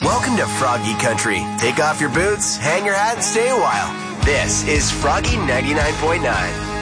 Welcome to Froggy Country. Take off your boots, hang your hat, and stay a while. This is Froggy 99.9.